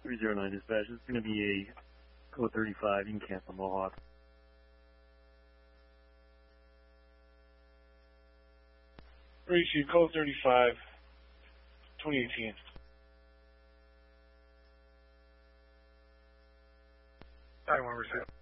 309 dispatch. It's going to be a code 35. You can cancel Mohawk. Receive code 35, 2018. I want to receive.